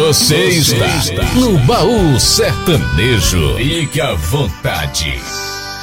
Você está no Baú Sertanejo. Fique à vontade.